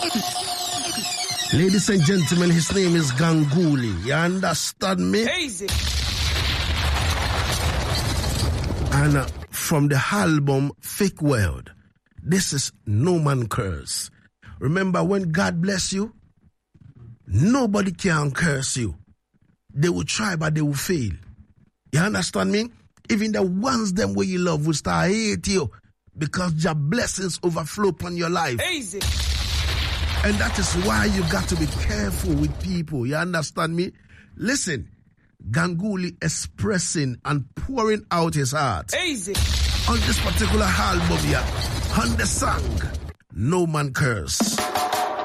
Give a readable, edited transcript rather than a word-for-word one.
Ladies and gentlemen, his name is Ganguly. You understand me? Easy. And from the album Fake World, this is No Man Curse. Remember, when God bless you, nobody can curse you. They will try, but they will fail. You understand me? Even the ones them where you love will start hate you because your blessings overflow upon your life. Easy. And that is why you got to be careful with people. You understand me? Listen, Ganguly expressing and pouring out his heart. Easy. On this particular album here, on the song, No Man Curse.